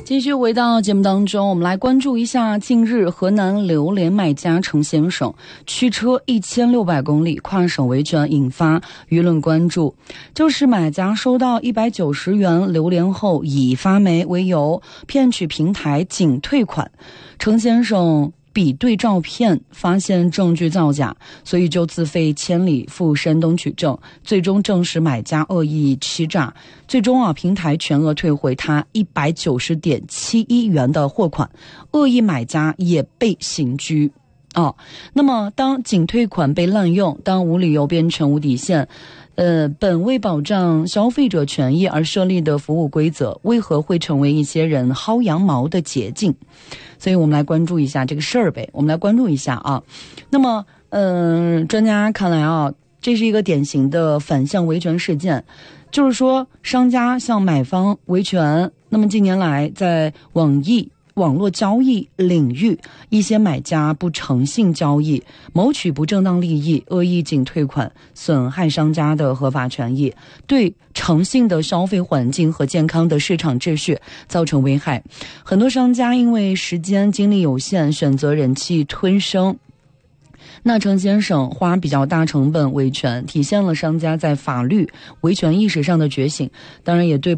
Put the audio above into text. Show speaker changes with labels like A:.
A: 继续回到节目当中，我们来关注一下近日河南榴莲卖家程先生驱车1600公里跨省维权引发舆论关注。就是买家收到190元榴莲后，以发霉为由骗取平台仅退款，程先生比对照片发现证据造假，所以就自费千里赴山东取证，最终证实买家恶意欺诈，最终平台全额退回他190.71元的货款，恶意买家也被刑拘。那么当仅退款被滥用，当无理由变成无底线，本为保障消费者权益而设立的服务规则，为何会成为一些人薅羊毛的捷径？所以我们来关注一下这个事儿呗。我们来关注一下啊。那么，专家看来这是一个典型的反向维权事件，就是说商家向买方维权。那么近年来，在网络交易领域，一些买家不诚信交易，谋取不正当利益，恶意仅退款，损害商家的合法权益，对诚信的消费环境和健康的市场秩序造成危害。很多商家因为时间精力有限，选择忍气吞声。那程先生花比较大成本维权，体现了商家在法律维权意识上的觉醒，当然也对